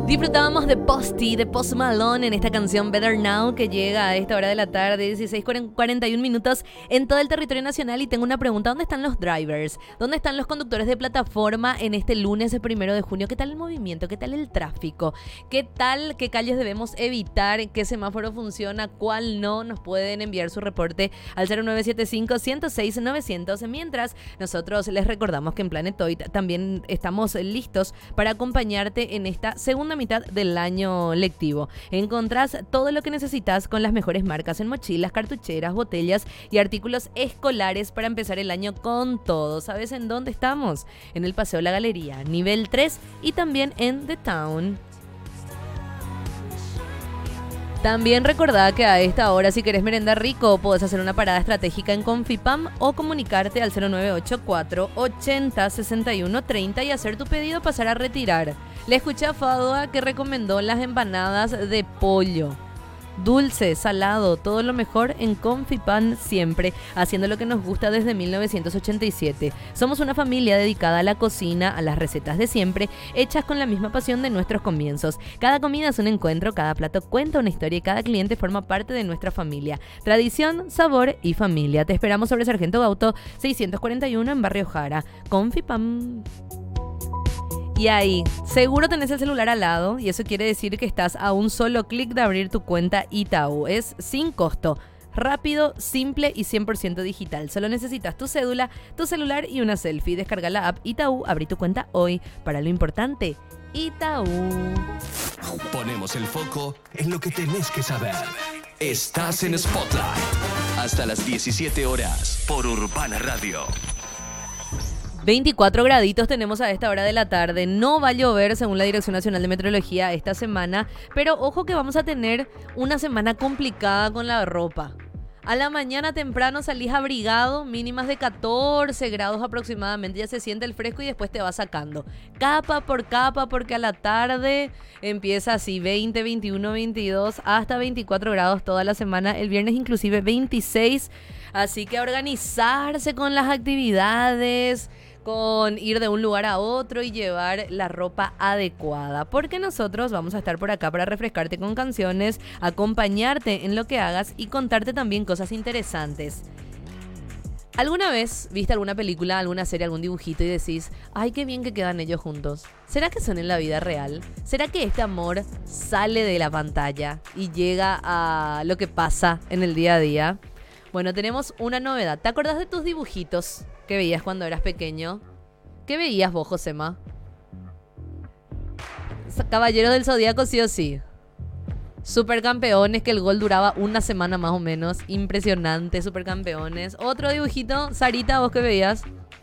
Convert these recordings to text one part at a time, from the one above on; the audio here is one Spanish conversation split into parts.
Disfrutábamos de Posty, de Post Malone en esta canción Better Now que llega a esta hora de la tarde, 16:41 minutos en todo el territorio nacional. Y tengo una pregunta: ¿dónde están los drivers? ¿Dónde están los conductores de plataforma en este lunes 1 de junio? ¿Qué tal el movimiento? ¿Qué tal el tráfico? ¿Qué tal? ¿Qué calles debemos evitar? ¿Qué semáforo funciona? ¿Cuál no? Nos pueden enviar su reporte al 0975-106-900. Mientras nosotros les recordamos que en Planetoid también estamos listos para acompañarte en esta segunda mitad del año lectivo. Encontrás todo lo que necesitas con las mejores marcas en mochilas, cartucheras, botellas y artículos escolares para empezar el año con todo. ¿Sabes en dónde estamos? En el Paseo La Galería, nivel 3 y también en The Town. También recordá que a esta hora, si querés merendar rico, podés hacer una parada estratégica en Confipam o comunicarte al 0984 80 61 30 y hacer tu pedido, pasar a retirar. Le escuché a Fadua que recomendó las empanadas de pollo. Dulce, salado, todo lo mejor en Confipan siempre, haciendo lo que nos gusta desde 1987. Somos una familia dedicada a la cocina, a las recetas de siempre, hechas con la misma pasión de nuestros comienzos. Cada comida es un encuentro, cada plato cuenta una historia y cada cliente forma parte de nuestra familia. Tradición, sabor y familia. Te esperamos sobre Sargento Gauto 641 en Barrio Jara. Confipam. Y ahí, seguro tenés el celular al lado y eso quiere decir que estás a un solo clic de abrir tu cuenta Itaú. Es sin costo, rápido, simple y 100% digital. Solo necesitas tu cédula, tu celular y una selfie. Descarga la app Itaú, abrí tu cuenta hoy. Para lo importante, Itaú. Ponemos el foco en lo que tenés que saber. Estás en Spotlight. Hasta las 17 horas por Urbana Radio. 24 graditos tenemos a esta hora de la tarde. No va a llover según la Dirección Nacional de Meteorología esta semana, pero ojo que vamos a tener una semana complicada con la ropa. A la mañana temprano salís abrigado, mínimas de 14 grados aproximadamente, ya se siente el fresco y después te va sacando capa por capa, porque a la tarde empieza así 20, 21, 22 hasta 24 grados toda la semana, el viernes inclusive 26, así que a organizarse con las actividades, con ir de un lugar a otro y llevar la ropa adecuada, porque nosotros vamos a estar por acá para refrescarte con canciones, acompañarte en lo que hagas y contarte también cosas interesantes. ¿Alguna vez viste alguna película, alguna serie, algún dibujito y decís, ay, qué bien que quedan ellos juntos? ¿Será que son en la vida real? ¿Será que este amor sale de la pantalla y llega a lo que pasa en el día a día? Bueno, tenemos una novedad. ¿Te acordás de tus dibujitos que veías cuando eras pequeño? ¿Qué veías vos, Josema? Caballero del Zodíaco, sí o sí. Supercampeones, que el gol duraba una semana más o menos. Impresionante, Supercampeones. Otro dibujito, Sarita, ¿vos qué veías?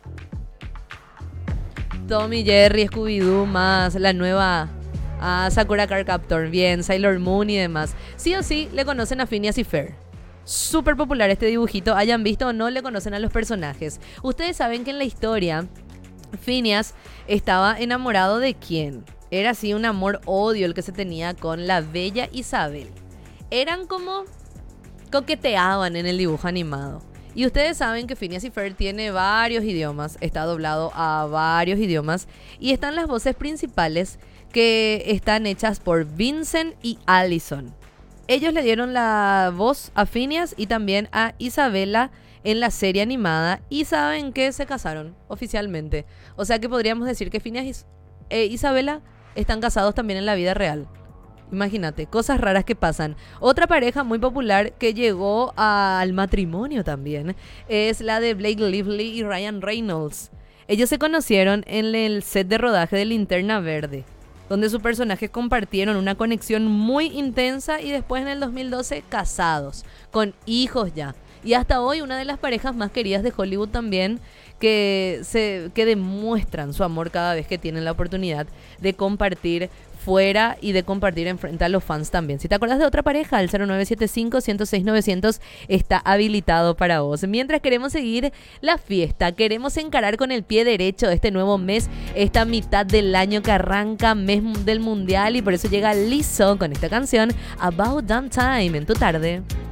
Tommy Jerry, Scooby-Doo, más la nueva Sakura Card Captor. Bien, Sailor Moon y demás. Sí o sí le conocen a Phineas y Ferb. Súper popular este dibujito, hayan visto o no, le conocen a los personajes. Ustedes saben que en la historia Phineas estaba enamorado de ¿quién? Era así un amor-odio el que se tenía con la bella Isabel. Eran como coqueteaban en el dibujo animado. Y ustedes saben que Phineas y Ferb tiene varios idiomas, está doblado a varios idiomas y están las voces principales que están hechas por Vincent y Allison. Ellos le dieron la voz a Phineas y también a Isabela en la serie animada y saben que se casaron oficialmente. O sea que podríamos decir que Phineas e Isabela están casados también en la vida real. Imagínate, cosas raras que pasan. Otra pareja muy popular que llegó al matrimonio también es la de Blake Lively y Ryan Reynolds. Ellos se conocieron en el set de rodaje de Linterna Verde, donde sus personajes compartieron una conexión muy intensa y después en el 2012 casados, con hijos ya. Y hasta hoy una de las parejas más queridas de Hollywood también, que demuestran su amor cada vez que tienen la oportunidad de compartir fuera y de compartir enfrente a los fans también. Si te acuerdas de otra pareja, el 0975-106-900 está habilitado para vos. Mientras queremos seguir la fiesta, queremos encarar con el pie derecho este nuevo mes, esta mitad del año que arranca, mes del mundial, y por eso llega Lizzo con esta canción About Damn Time en tu tarde.